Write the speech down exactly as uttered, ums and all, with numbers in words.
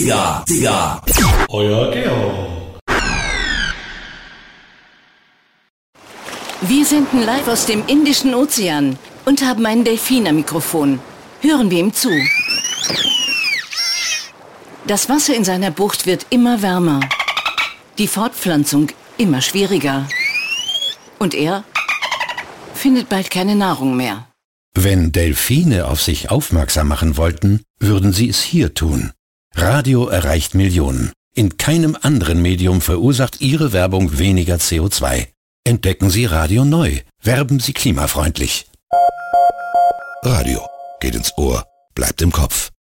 Digga, Digga. Euer Georg. Wir senden live aus dem Indischen Ozean und haben einen Delfin am Mikrofon. Hören wir ihm zu. Das Wasser in seiner Bucht wird immer wärmer. Die Fortpflanzung immer schwieriger. Und er findet bald keine Nahrung mehr. Wenn Delfine auf sich aufmerksam machen wollten, würden sie es hier tun. Radio erreicht Millionen. In keinem anderen Medium verursacht Ihre Werbung weniger C O zwei. Entdecken Sie Radio neu. Werben Sie klimafreundlich. Radio geht ins Ohr, bleibt im Kopf.